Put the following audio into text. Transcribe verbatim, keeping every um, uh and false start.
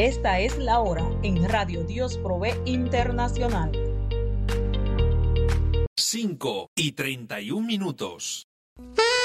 Esta es la hora en Radio Dios Provee Internacional. cinco y treinta y un minutos.